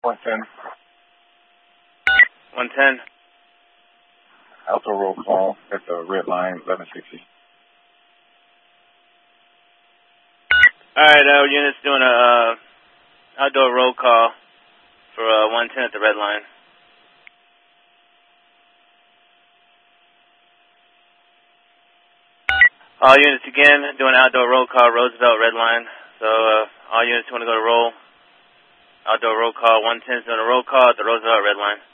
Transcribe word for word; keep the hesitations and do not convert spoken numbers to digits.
one ten. one ten. Outdoor roll call at the red line, eleven sixty. All right, our unit's doing a uh, outdoor roll call for uh, one ten at the red line. All units again doing outdoor roll call, Roosevelt red line. So uh, all units want to go to roll. Outdoor roll call, one ten's doing a roll call at the Roosevelt red line.